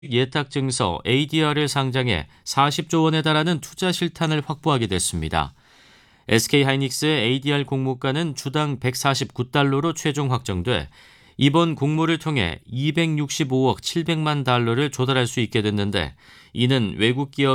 예탁증서 ADR을 상장해 40조 원에 달하는 투자 실탄을 확보하게 됐습니다. SK하이닉스의 ADR 공모가는 주당 149달러로 최종 확정돼 이번 공모를 통해 265억 700만 달러를 조달할 수 있게 됐는데, 이는 외국 기업